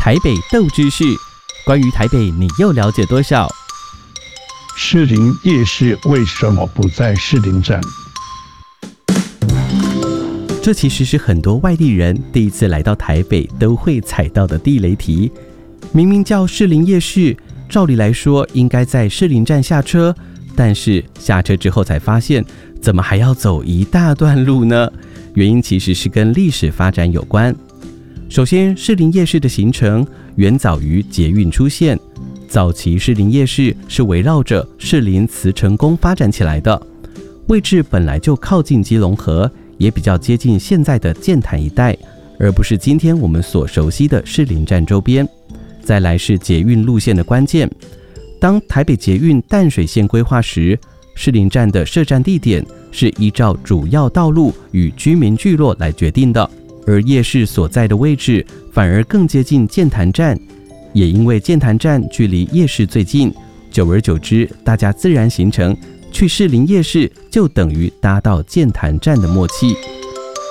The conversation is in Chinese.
台北斗知识，关于台北你又了解多少？ 士林夜市为什么不在士林站？ 这其实是很多外地人第一次来到台北都会踩到的地雷题。明明叫士林夜市，照理来说应该在士林站下车，但是下车之后才发现，怎么还要走一大段路呢？原因其实是跟历史发展有关。首先，士林夜市的形成远早于捷运出现。早期士林夜市是围绕着士林慈诚宫发展起来的，位置本来就靠近基隆河，也比较接近现在的剑潭一带，而不是今天我们所熟悉的士林站周边。再来是捷运路线的关键，当台北捷运淡水线规划时，士林站的设站地点是依照主要道路与居民聚落来决定的，而夜市所在的位置反而更接近剑潭站，也因为剑潭站距离夜市最近，久而久之，大家自然形成去士林夜市就等于搭到剑潭站的默契。